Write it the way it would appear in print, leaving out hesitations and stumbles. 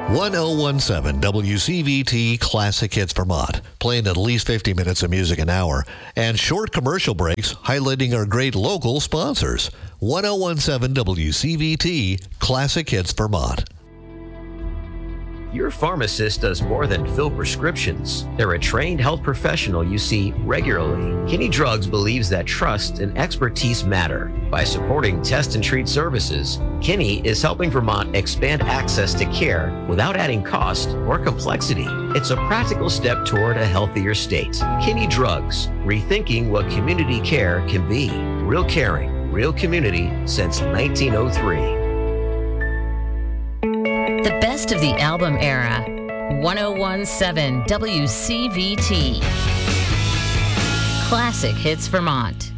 1017 WCVT Classic Hits Vermont, playing at least 50 minutes of music an hour, and short commercial breaks highlighting our great local sponsors. 1017 WCVT Classic Hits Vermont. Your pharmacist does more than fill prescriptions. They're a trained health professional you see regularly. Kinney Drugs believes that trust and expertise matter. By supporting test and treat services, Kinney is helping Vermont expand access to care without adding cost or complexity. It's a practical step toward a healthier state. Kinney Drugs, rethinking what community care can be. Real caring, real community since 1903. The best of the album era. 1017 WCVT. Classic Hits Vermont.